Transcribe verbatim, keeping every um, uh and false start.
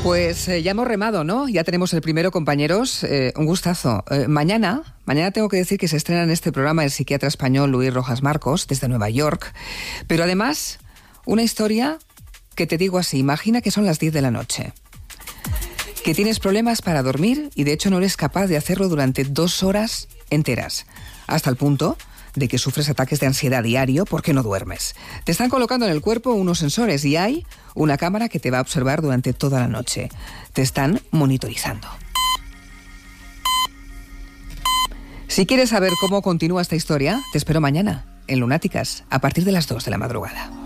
Pues eh, ya hemos remado, ¿no? Ya tenemos el primero, compañeros. Eh, un gustazo. Eh, mañana, mañana tengo que decir que se estrena en este programa el psiquiatra español Luis Rojas Marcos, desde Nueva York. Pero además, una historia que te digo así, imagina que son las diez de la noche. Que tienes problemas para dormir y de hecho no eres capaz de hacerlo durante dos horas enteras. Hasta el punto de que sufres ataques de ansiedad diario porque no duermes. Te están colocando en el cuerpo unos sensores y hay una cámara que te va a observar durante toda la noche. Te están monitorizando. Si quieres saber cómo continúa esta historia, te espero mañana en Lunáticas a partir de las dos de la madrugada.